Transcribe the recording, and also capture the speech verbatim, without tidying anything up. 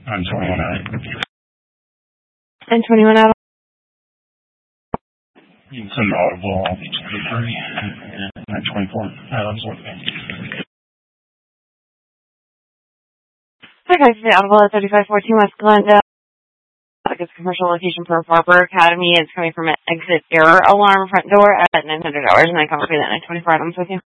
I'm twenty-one out. And twenty-one out. You can send audible, I'll be twenty-three, and I'm twenty-four. Adams, what? Okay, so the audible at thirty-five fourteen West Glendale. It's a commercial location for Harper Academy. It's coming from an exit error alarm front door at nine hundred hours, and I come up with that nine twenty-four Adams with you.